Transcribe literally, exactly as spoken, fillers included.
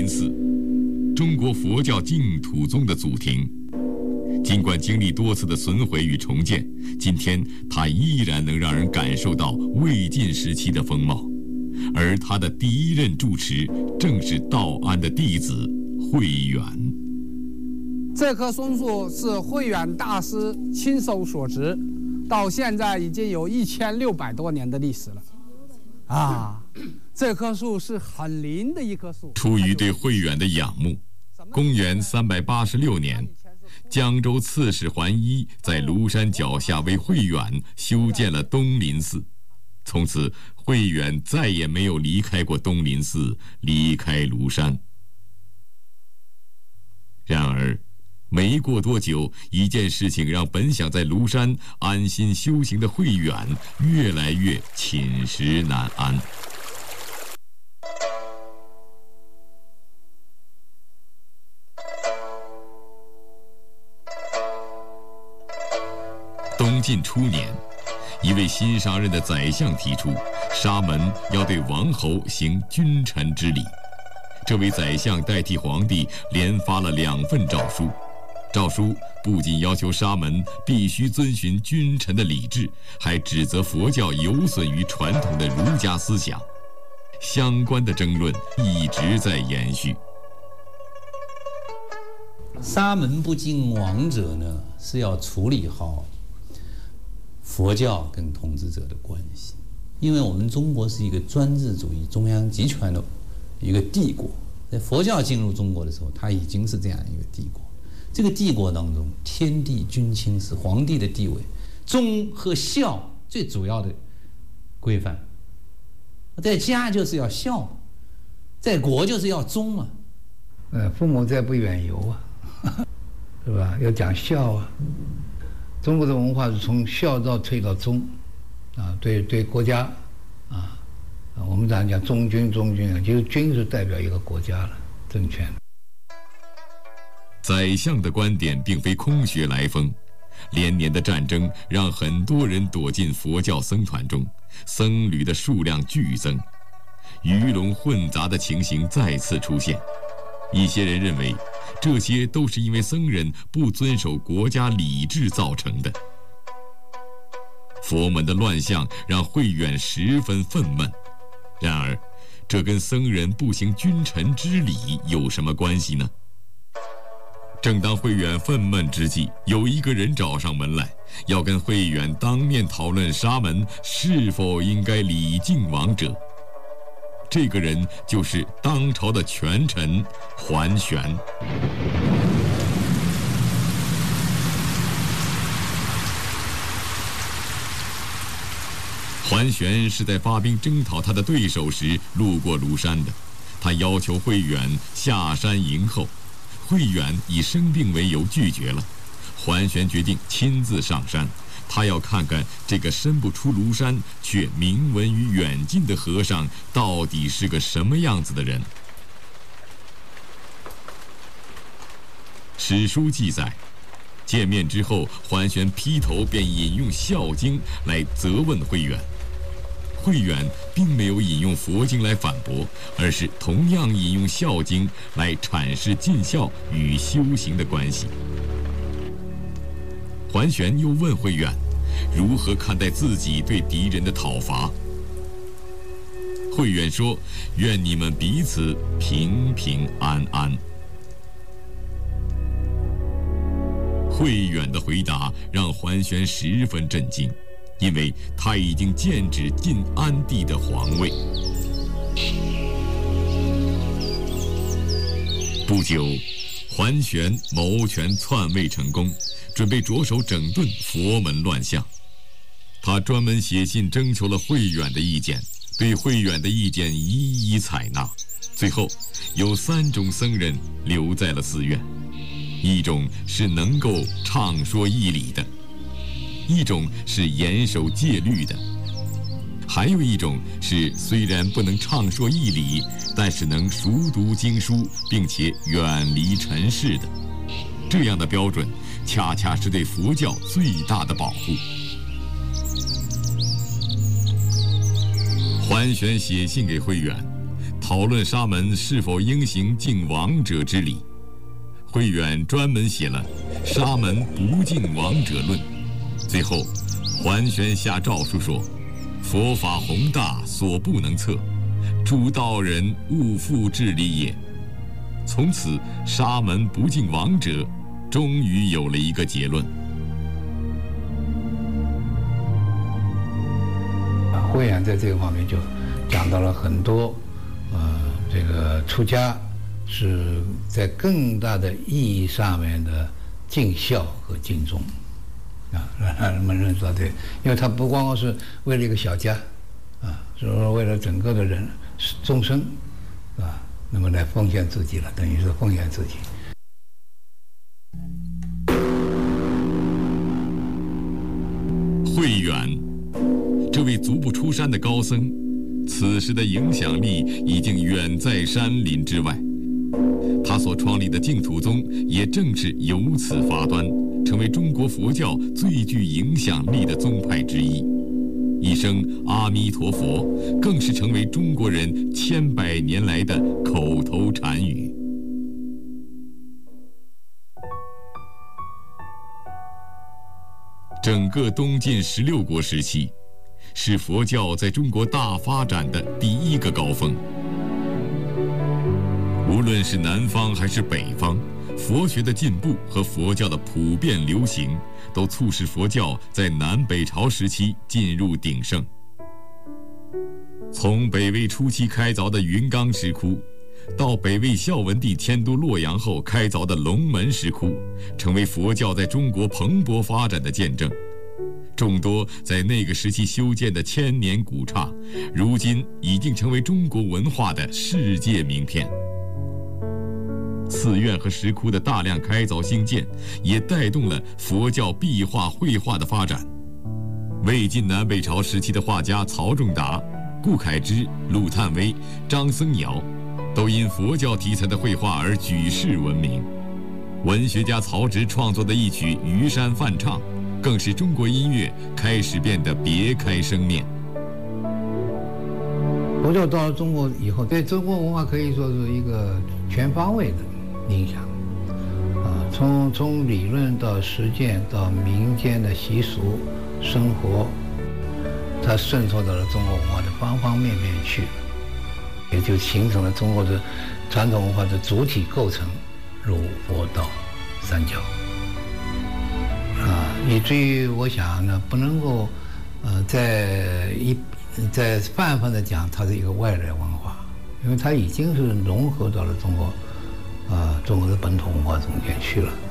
林寺，中国佛教净土宗的祖庭。尽管经历多次的损毁与重建，今天它依然能让人感受到魏晋时期的风貌。而他的第一任住持正是道安的弟子慧远。 这棵松树是慧远大师亲手所植，到现在已经有一千六百多年的历史了。啊，这棵树是很灵的一棵树。 出于对慧远的仰慕，公元三百八十六年，江州刺史桓伊在庐山脚下为慧远修建了东林寺。从此，慧远再也没有离开过东林寺，离开庐山。然而，没过多久，一件事情让本想在庐山安心修行的慧远越来越寝食难安。东晋初年，一位新上任的宰相提出，沙门要对王侯行君臣之礼。这位宰相代替皇帝连发了两份诏书，诏书不仅要求沙门必须遵循君臣的礼制，还指责佛教有损于传统的儒家思想。相关的争论一直在延续。 沙门不敬王者呢，是要处理好佛教跟统治者的关系，因为我们中国是一个专制主义、中央集权的一个帝国。在佛教进入中国的时候，它已经是这样一个帝国。这个帝国当中，天地君亲是皇帝的地位，忠和孝最主要的规范。在家就是要孝，在国就是要忠嘛。 呃，父母在不远游啊，是吧？要讲孝啊。中国的文化是从孝道推到忠，啊，对对国家，啊，我们常讲忠君忠君啊，就是君是代表一个国家了，政权。 宰相的观点并非空穴来风，连年的战争让很多人躲进佛教僧团中，僧侣的数量剧增，鱼龙混杂的情形再次出现。一些人认为，这些都是因为僧人不遵守国家礼制造成的。佛门的乱象让慧远十分愤懑。然而，这跟僧人不行君臣之礼有什么关系呢？正当慧远愤懑之际，有一个人找上门来，要跟慧远当面讨论沙门是否应该礼敬王者。这个人就是当朝的权臣桓玄。桓玄是在发兵征讨他的对手时路过庐山的，他要求慧远下山迎候，慧远以生病为由拒绝了。桓玄决定亲自上山，他要看看这个伸不出庐山却名闻于远近的和尚到底是个什么样子的人。史书记载，见面之后，桓玄劈头便引用《孝经》来责问慧远。慧远并没有引用佛经来反驳，而是同样引用《孝经》来阐释尽孝与修行的关系。桓玄又问慧远，如何看待自己对敌人的讨伐？慧远说：“愿你们彼此平平安安。”慧远的回答让桓玄十分震惊，因为他已经剑指晋安帝的皇位。不久，桓玄谋权篡位成功，准备着手整顿佛门乱象。他专门写信征求了慧远的意见，对慧远的意见一一采纳。最后，有三种僧人留在了寺院。一种是能够畅说义理的，一种是严守戒律的，还有一种是虽然不能畅说义理，但是能熟读经书并且远离尘世的。这样的标准恰恰是对佛教最大的保护。桓玄写信给慧远， 讨论沙门是否应行敬王者之礼。慧远专门写了《沙门不敬王者论》，最后桓玄下诏书说：“佛法宏大，所不能测，诸道人勿复治理也。”从此，沙门不敬王者终于有了一个结论。 慧远在这个方面就讲到了很多，呃，这个出家是在更大的意义上面的敬孝和敬忠，啊，让人们认识到这，因为他不光光是为了一个小家，啊，是说为了整个的人众生，啊，那么来奉献自己了，等于是奉献自己。 慧远，这位足不出山的高僧，此时的影响力已经远在山林之外。他所创立的净土宗也正是由此发端，成为中国佛教最具影响力的宗派之一。一声阿弥陀佛，更是成为中国人千百年来的口头禅语。整个东晋十六国时期，是佛教在中国大发展的第一个高峰。无论是南方还是北方，佛学的进步和佛教的普遍流行，都促使佛教在南北朝时期进入鼎盛。从北魏初期开凿的云冈石窟，到北魏孝文帝迁都洛阳后开凿的龙门石窟，成为佛教在中国蓬勃发展的见证。众多在那个时期修建的千年古刹，如今已经成为中国文化的世界名片。寺院和石窟的大量开凿兴建，也带动了佛教壁画绘画的发展。魏晋南北朝时期的画家曹仲达、顾恺之、陆探微、张僧繇，都因佛教题材的绘画而举世闻名。文学家曹植创作的一曲《虞山泛唱》，更是中国音乐开始变得别开生面。 佛教到了中国以后，对中国文化可以说是一个全方位的影响，啊，从从理论到实践到民间的习俗生活，它渗透到了中国文化的方方面面去了，也就形成了中国的传统文化的主体构成，儒佛道三教，啊，以至于我想呢，不能够，呃，在一在泛泛的讲它是一个外来文化，因为它已经是融合到了中国。啊，中国的本土文化中间去了。